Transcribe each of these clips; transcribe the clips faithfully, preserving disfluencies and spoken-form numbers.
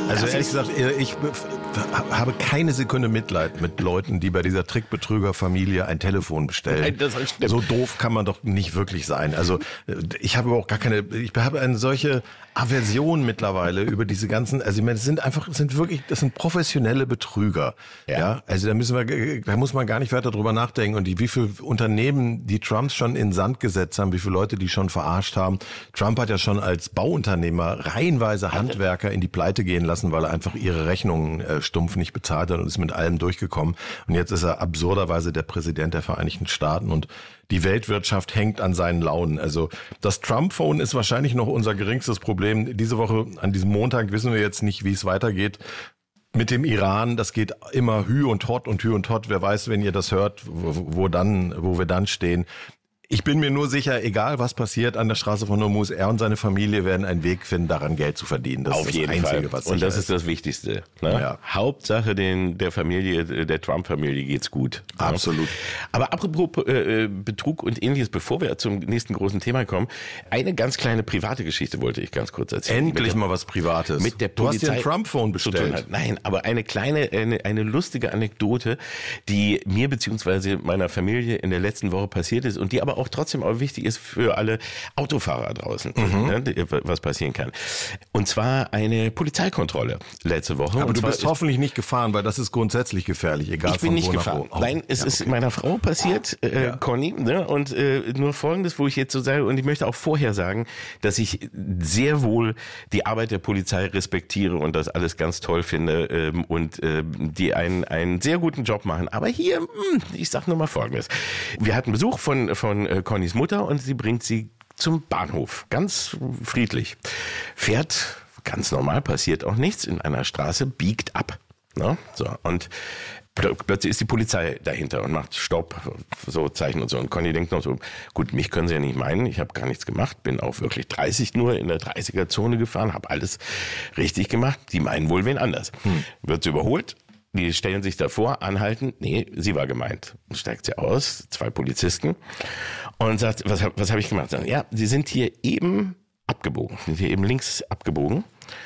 Also ehrlich gesagt, ich habe keine Sekunde Mitleid mit Leuten, die bei dieser Trickbetrügerfamilie ein Telefon bestellen. Nein, das stimmt. So doof kann man doch nicht wirklich sein. Also ich habe auch gar keine, ich habe eine solche Aversion mittlerweile über diese ganzen, also ich meine, es sind einfach, es sind wirklich, das sind professionelle Betrüger. Ja. ja. Also da müssen wir, da muss man gar nicht weiter drüber nachdenken. Und die, wie viele Unternehmen die Trumps schon in Sand gesetzt haben, wie viele Leute die schon verarscht haben. Trump hat ja schon als Bauunternehmer reihenweise Handwerker in die Pleite gehen lassen, weil er einfach ihre Rechnungen äh, stumpf nicht bezahlt hat und ist mit allem durchgekommen. Und jetzt ist er absurderweise der Präsident der Vereinigten Staaten und die Weltwirtschaft hängt an seinen Launen. Also das Trump-Phone ist wahrscheinlich noch unser geringstes Problem. Diese Woche, an diesem Montag, wissen wir jetzt nicht, wie es weitergeht. Mit dem Iran, das geht immer Hü und Hott und Hü und Hott. Wer weiß, wenn ihr das hört, wo, wo dann, wo wir dann stehen. Ich bin mir nur sicher, egal was passiert an der Straße von Hormuz, er und seine Familie werden einen Weg finden, daran Geld zu verdienen. Das Auf ist jeden das Einzige, Fall. was und das ist ist das Wichtigste. Ne? Ja. Hauptsache den, der Familie, der Trump-Familie geht's gut. Absolut. Ne? Aber apropos äh, Betrug und Ähnliches, bevor wir zum nächsten großen Thema kommen, eine ganz kleine private Geschichte wollte ich ganz kurz erzählen. Endlich der, mal was Privates. Mit der du Polizei hast dir ein Trump-Phone bestellt. Nein, aber eine kleine, eine, eine lustige Anekdote, die mir beziehungsweise meiner Familie in der letzten Woche passiert ist und die aber auch trotzdem auch wichtig ist für alle Autofahrer draußen, mhm. ne, was passieren kann. Und zwar eine Polizeikontrolle letzte Woche. Aber und du zwar bist hoffentlich nicht gefahren, weil das ist grundsätzlich gefährlich, egal ich bin von nicht wo gefahren. nach wo. Oh. Nein, es ja, ist okay. meiner Frau passiert, äh, ja. Conny, ne? Und äh, nur Folgendes, wo ich jetzt so sage, und ich möchte auch vorher sagen, dass ich sehr wohl die Arbeit der Polizei respektiere und das alles ganz toll finde ähm, und äh, die einen einen sehr guten Job machen. Aber hier, mh, ich sag nur mal Folgendes. Wir hatten Besuch von von äh, Connys Mutter und sie bringt sie zum Bahnhof, ganz friedlich. Fährt, ganz normal, passiert auch nichts, in einer Straße, biegt ab. Ne? So, und plötzlich ist die Polizei dahinter und macht Stopp, so Zeichen und so. Und Conny denkt noch so, gut, mich können sie ja nicht meinen, ich habe gar nichts gemacht, bin auch wirklich dreißig nur in der dreißiger-Zone gefahren, habe alles richtig gemacht. Die meinen wohl wen anders. Hm. Wird sie überholt, die stellen sich davor, anhalten, nee, sie war gemeint. Steigt sie aus, zwei Polizisten und sagt, was, was habe ich gemacht? Sagen, ja, sie sind hier eben abgebogen, sind hier eben links abgebogen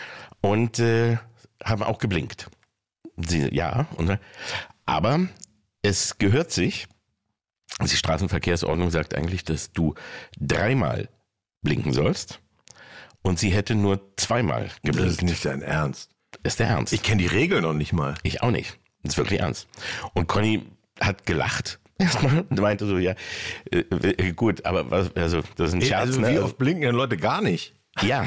und äh, haben auch geblinkt. Sie, ja, und, aber es gehört sich, die Straßenverkehrsordnung sagt eigentlich, dass du dreimal blinken sollst und sie hätte nur zweimal geblinkt. Das ist nicht dein Ernst. Ist der Ernst. Ich kenne die Regeln noch nicht mal. Ich auch nicht. Das ist wirklich ernst. Und Conny hat gelacht. Erstmal und meinte so, ja, äh, gut, aber was, also das ist ein Scherz. Also, ne? wie oft blinken denn Leute gar nicht? Ja,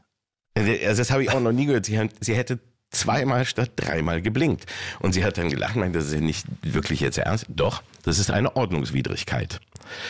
also das habe ich auch noch nie gehört. Sie, sie hätte zweimal statt dreimal geblinkt. Und sie hat dann gelacht, meinte, das ist ja nicht wirklich jetzt ernst. Doch, das ist eine Ordnungswidrigkeit.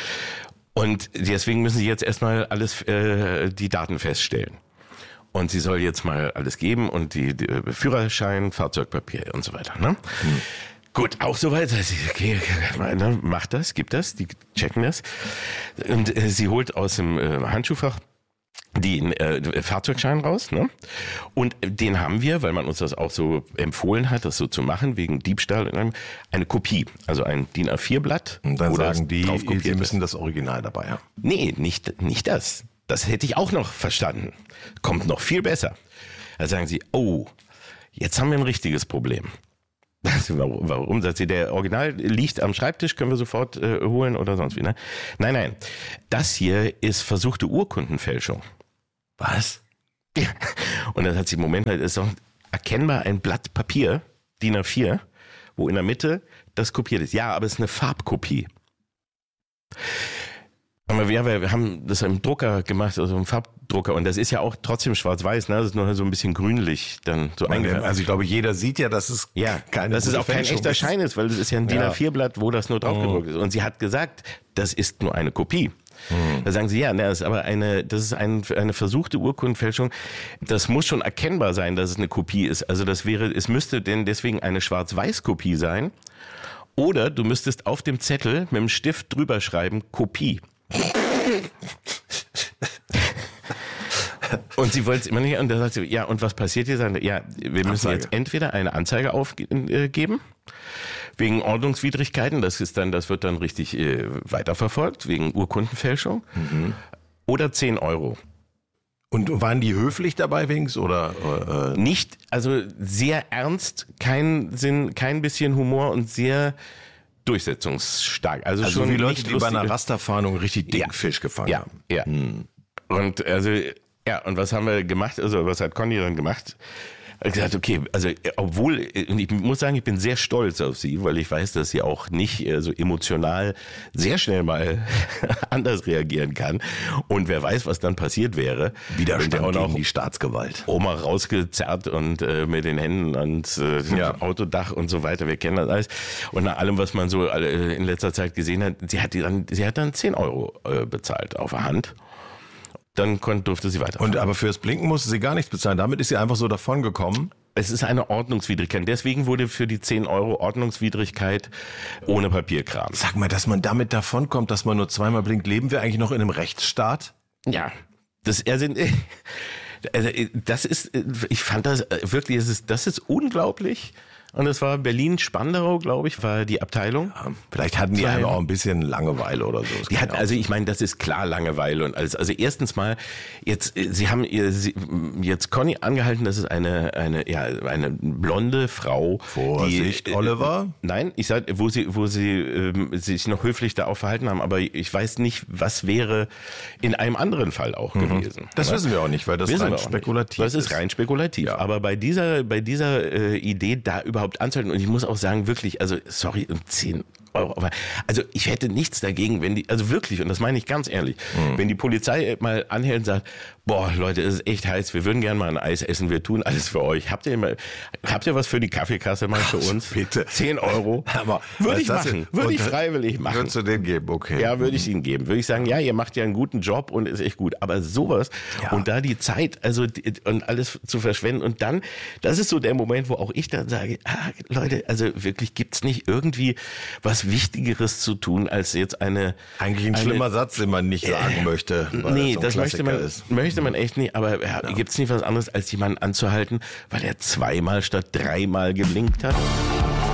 Und deswegen müssen sie jetzt erstmal alles, äh, die Daten feststellen. Und sie soll jetzt mal alles geben und die, die Führerschein, Fahrzeugpapier und so weiter. Ne? Hm. Gut, auch soweit. Okay, okay, macht das, gibt das, die checken das. Und äh, sie holt aus dem äh, Handschuhfach den äh, Fahrzeugschein raus, ne? Und den haben wir, weil man uns das auch so empfohlen hat, das so zu machen, wegen Diebstahl, in einem, eine Kopie, also ein D I N A vier Blatt. Und dann sagen die, sie müssen das Original dabei haben. Nee, nicht, nicht das. Das hätte ich auch noch verstanden. Kommt noch viel besser. Da sagen sie, oh, jetzt haben wir ein richtiges Problem. Warum? Warum? Sagt sie, der Original liegt am Schreibtisch, können wir sofort äh, holen oder sonst wie, ne? Nein, nein. Das hier ist versuchte Urkundenfälschung. Was? Ja. Und dann hat sie, Moment mal, ist doch erkennbar ein Blatt Papier, D I N A vier, wo in der Mitte das kopiert ist. Ja, aber es ist eine Farbkopie. Aber wir, wir haben das im Drucker gemacht, also im Farbdrucker, und das ist ja auch trotzdem schwarz-weiß, ne? Das ist nur so ein bisschen grünlich dann so eingefärbt. Also ich glaube, jeder sieht ja, dass es ja, keine dass es auch kein echter Schein ist, weil es ist ja ein D I N A vier Blatt, wo das nur drauf gedruckt ist. Und sie hat gesagt, das ist nur eine Kopie. Hm. Da sagen sie, ja, das ist aber eine, das ist ein, eine versuchte Urkundenfälschung. Das muss schon erkennbar sein, dass es eine Kopie ist. Also das wäre, es müsste denn deswegen eine Schwarz-Weiß-Kopie sein. Oder du müsstest auf dem Zettel mit dem Stift drüber schreiben, Kopie. Und sie wollte es immer nicht, und da sagt sie, ja, und was passiert hier? Ja, wir müssen Anzeige. jetzt entweder eine Anzeige aufgeben, wegen Ordnungswidrigkeiten, das ist dann, das wird dann richtig äh, weiterverfolgt, wegen Urkundenfälschung, mhm. oder zehn Euro. Und waren die höflich dabei wenigstens oder? Äh, Nicht, also sehr ernst, kein Sinn, kein bisschen Humor und sehr durchsetzungsstark. Also, also schon wie Leute, nicht die bei einer lustige- Rasterfahndung richtig dicken Ja. Fisch gefangen Ja, haben. ja. Und also, ja, und was haben wir gemacht? Also, was hat Conny dann gemacht? Er hat gesagt, okay, also, obwohl, und ich muss sagen, ich bin sehr stolz auf sie, weil ich weiß, dass sie auch nicht äh, so emotional sehr schnell mal anders reagieren kann. Und wer weiß, was dann passiert wäre. Widerstand Wenn der auch gegen noch die Staatsgewalt. Oma rausgezerrt und äh, mit den Händen ans äh, Ja. Autodach und so weiter. Wir kennen das alles. Und nach allem, was man so äh, in letzter Zeit gesehen hat, sie hat, die dann, sie hat dann zehn Euro äh, bezahlt auf der Hand. Dann konnte, durfte sie weiterfahren. Und aber fürs Blinken musste sie gar nichts bezahlen. Damit ist sie einfach so davon gekommen. Es ist eine Ordnungswidrigkeit. Deswegen wurde für die zehn Euro Ordnungswidrigkeit ohne Papierkram. Sag mal, dass man damit davonkommt, dass man nur zweimal blinkt. Leben wir eigentlich noch in einem Rechtsstaat? Ja, das, also, also, das ist, ich fand das wirklich, das ist, das ist unglaublich. Und es war Berlin-Spandau, glaube ich, war die Abteilung. Ja, vielleicht hatten die Zwei- einfach auch ein bisschen Langeweile oder so. Das Die kann hat, ja auch also ich meine, das ist klar Langeweile und alles. Also erstens mal, jetzt, äh, sie haben ihr, sie, jetzt Conny angehalten, das ist eine, eine, ja, eine blonde Frau. Vorsicht, die, äh, Oliver. Nein, ich sag, wo sie, wo sie ähm, sich noch höflich da auch verhalten haben, aber ich weiß nicht, was wäre in einem anderen Fall auch gewesen. Das Ja? wissen wir auch nicht, weil das Wissen rein wir auch nicht. spekulativ Das ist rein spekulativ. Ja. Aber bei dieser, bei dieser äh, Idee, da überhaupt anzuhalten, und ich muss auch sagen, wirklich, also sorry, um zehn Euro, aber also ich hätte nichts dagegen, wenn die, also wirklich, und das meine ich ganz ehrlich, Mhm. wenn die Polizei mal anhält und sagt, boah, Leute, es ist echt heiß, wir würden gerne mal ein Eis essen, wir tun alles für euch. Habt ihr mal, habt ihr was für die Kaffeekasse mal für uns? bitte. zehn Euro. Aber würde was ich das machen, denn? würde ich Und, äh, freiwillig machen. Würdest du den geben, okay. Ja, würde ich ihnen geben. Würde ich sagen, ja, ihr macht ja einen guten Job und ist echt gut. Aber sowas Ja. und da die Zeit, also die, und alles zu verschwenden und dann, das ist so der Moment, wo auch ich dann sage, ah, Leute, also wirklich gibt's nicht irgendwie was Wichtigeres zu tun, als jetzt eine... Eigentlich ein eine, schlimmer Satz, den man nicht sagen möchte. weil Nee, so ein das möchte Klassiker man, ist. möchte man echt nicht, aber ja, gibt's nicht was anderes, als jemanden anzuhalten, weil er zweimal statt dreimal geblinkt hat?